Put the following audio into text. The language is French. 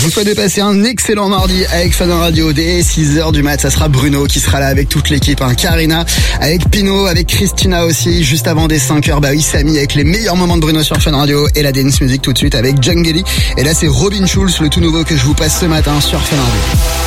Je vous souhaite de passer un excellent mardi avec Fun Radio. Dès 6h du mat, ça sera Bruno qui sera là avec toute l'équipe. Karina, avec Pino, avec Christina aussi. Juste avant des 5h, bah oui, Samy avec les meilleurs moments de Bruno sur Fun Radio. Et la dance music tout de suite avec Jungeli. Et là, c'est Robin Schulz, le tout nouveau que je vous passe ce matin sur Fun Radio.